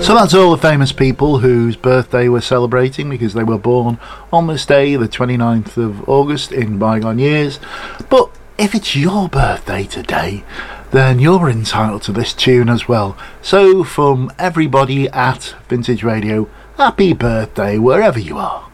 So that's all the famous people whose birthday we're celebrating because they were born on this day, the 29th of August, in bygone years. But if it's your birthday today, then you're entitled to this tune as well. So from everybody at Vintage Radio, happy birthday wherever you are.